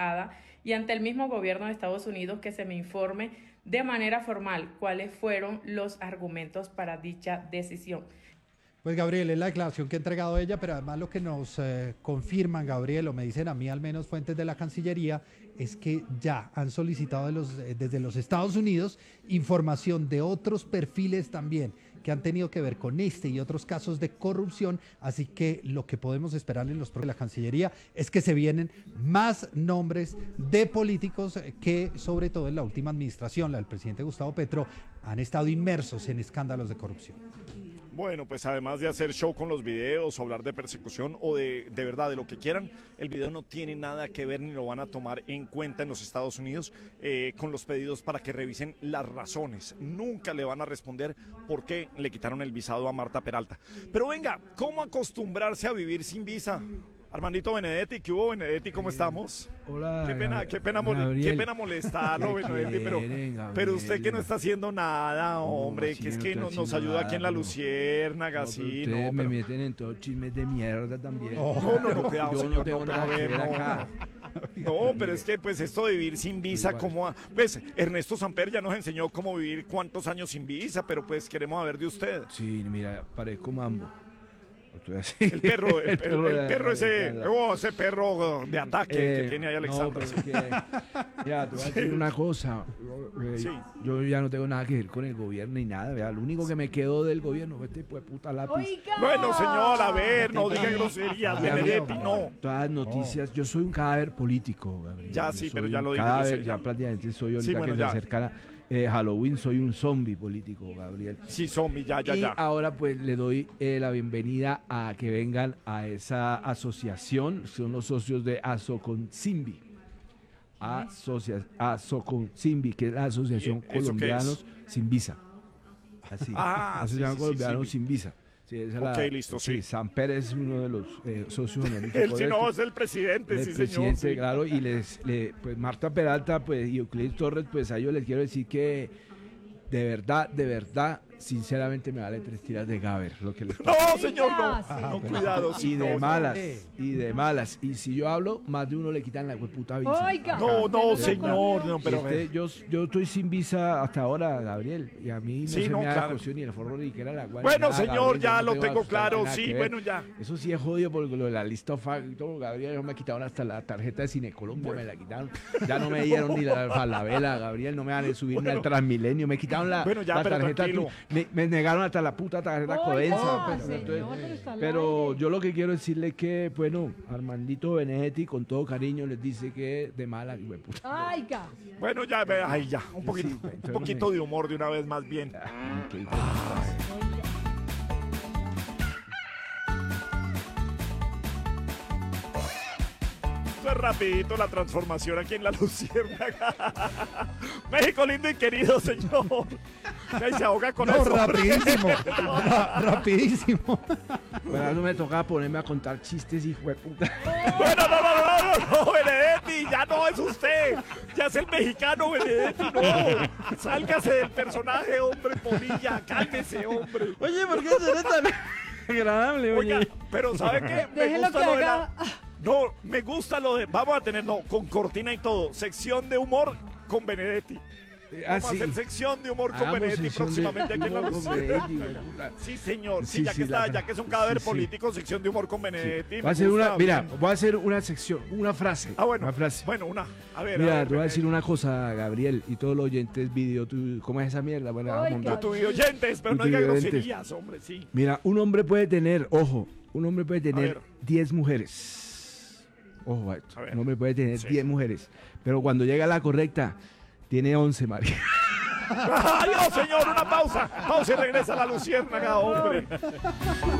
embajada y ante el mismo gobierno de Estados Unidos que se me informe de manera formal cuáles fueron los argumentos para dicha decisión. Pues Gabriel, es la declaración que ha entregado ella, pero además lo que nos confirman, Gabriel, o me dicen a mí al menos fuentes de la Cancillería, es que ya han solicitado desde los Estados Unidos información de otros perfiles también que han tenido que ver con este y otros casos de corrupción, así que lo que podemos esperar en los próximos de la Cancillería es que se vienen más nombres de políticos que, sobre todo en la última administración, la del presidente Gustavo Petro, han estado inmersos en escándalos de corrupción. Bueno, pues además de hacer show con los videos, o hablar de persecución o de verdad, de lo que quieran, el video no tiene nada que ver ni lo van a tomar en cuenta en los Estados Unidos con los pedidos para que revisen las razones. Nunca le van a responder por qué le quitaron el visado a Marta Peralta. Pero venga, ¿cómo acostumbrarse a vivir sin visa? Armandito Benedetti, ¿qué hubo, Benedetti? ¿Qué estamos? Hola. Qué pena molestarlo, Benedetti, pero usted que no está haciendo nada, hombre, que es que nos ayuda aquí en la Luciérnaga, sí. Ustedes me meten en todos chismes de mierda también. No, cuidado, yo señor, no tengo nada que ver acá. No, pero es que pues esto de vivir sin visa, pues Ernesto Samper ya nos enseñó cómo vivir cuántos años sin visa, pero pues queremos saber de usted. Sí, mira, parezco Mambo. El perro ese perro de ataque que tiene ahí Alexandra. Ya, te voy a decir una cosa. Yo ya no tengo nada que ver con el gobierno ni nada. ¿Verdad? Lo único que me quedó del gobierno fue este puta lápiz. ¡Oiga! Bueno, señor, a ver, no diga groserías, Benedetti, no. Todas las noticias, yo soy un cadáver político, Gabriel. Ya, sí, pero ya lo digo. Ya prácticamente soy ahorita que se acerca Halloween, soy un zombie político, Gabriel. Sí, zombie, ya. Y ahora pues le doy la bienvenida a que vengan a esa asociación, son los socios de Asoconsimbi. Asoconsimbi, que es la Asociación Colombianos Sin Visa. Así, Asociación Colombianos Sin Visa. Sí, listo, sí. Samper es uno de los socios honoríficos. Él sí no es el presidente, sí, señor. Sí. Claro, y pues Marta Peralta pues, y Euclides Torres, pues a ellos les quiero decir que de verdad, sinceramente me vale 3 tiras de Gaber, lo que les No, señor, no, cuidado. Y de malas. Y si yo hablo, más de uno le quitan la puta visa. Oiga. No, señor, no, pero yo estoy sin visa hasta ahora, Gabriel, y a mí no se me da la cuestión ni el forro ni que era la guardia. Bueno, nada, señor, Gabriel, ya no lo tengo claro, sí, bueno, ya. Eso sí es jodido porque lo de la lista y todo, Gabriel, me quitaron hasta la tarjeta de Cine Colombia, me la quitaron. Ya no me dieron ni la falabella, Gabriel, no me van a subir ni al Transmilenio, me quitaron la tarjeta. Me negaron hasta la puta tarjeta Codensa. Pero yo lo que quiero decirle que, bueno, Armandito Benedetti, con todo cariño, les dice que de mala, puta. Bueno, ya, un poquito de humor de una vez más bien. Esto es rapidito la transformación aquí en la Luciérnaga. México lindo y querido, señor. Ahí se ahoga con eso. Rapidísimo. Bueno, no me tocaba ponerme a contar chistes, hijo de puta. Bueno, no, Benedetti, ya no es usted. Ya es el mexicano, Benedetti, no. Sálgase del personaje, hombre, Polilla. Cálmese, hombre. Oye, ¿por qué será tan agradable, oye? Oiga, pero ¿sabe qué? Me gusta lo de... Vamos a tener, con cortina y todo, sección de humor con Benedetti. Vamos a hacer sección de humor con Benedetti próximamente aquí en la Luciérnaga. Sí, señor. Sí, ya que es un cadáver político, sección de humor con Benedetti. Voy a hacer una sección, una frase. Bueno. Una frase. Bueno, a ver. Mira, te voy a decir una cosa, Gabriel, y todos los oyentes ¿cómo es esa mierda? Bueno, tu oyentes, pero no diga groserías, hombre, sí. Mira, un hombre puede tener 10 mujeres. Ojo, un hombre puede tener 10 mujeres, pero cuando llega a la correcta, tiene 11, María. ¡Adiós, señor! Una pausa. Pausa y regresa a la Luciérnaga, hombre.